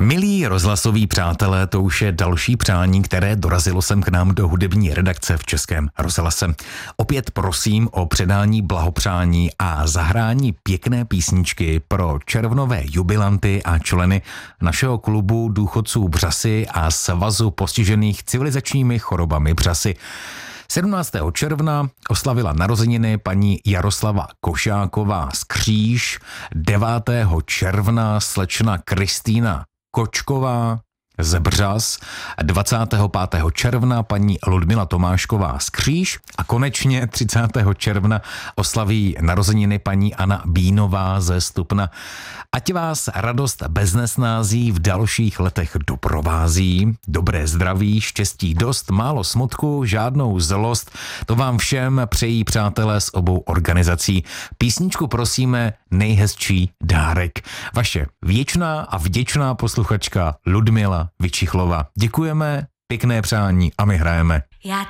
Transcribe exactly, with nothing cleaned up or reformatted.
Milí rozhlasoví přátelé, to už je další přání, které dorazilo sem k nám do hudební redakce v Českém rozhlase. Opět prosím o předání blahopřání a zahrání pěkné písničky pro červnové jubilanty a členy našeho klubu důchodců Břasy a svazu postižených civilizačními chorobami Břasy. sedmnáctého června oslavila narozeniny paní Jaroslava Košáková z Kříž, devátého června slečna Kristýna Kočková z Břas, dvacátého pátého června paní Ludmila Tomášková z Kříž a konečně třicátého června oslaví narozeniny paní Anna Bínová ze Stupna. Ať vás radost bez nesnází v dalších letech doprovází, dobré zdraví, štěstí dost, málo smutku, žádnou zlost, to vám všem přejí přátelé z obou organizací. Písničku prosíme Nejhezčí dárek. Vaše věčná a vděčná posluchačka Ludmila Vyčichlova. Děkujeme, pěkné přání a my hrajeme. Já